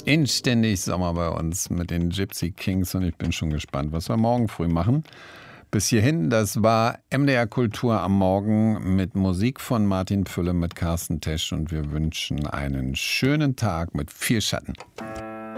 Inständig Sommer bei uns mit den Gypsy Kings und ich bin schon gespannt, was wir morgen früh machen. Bis hierhin, das war MDR Kultur am Morgen mit Musik von Martin Pfülle mit Carsten Tesch und wir wünschen einen schönen Tag mit viel Schatten.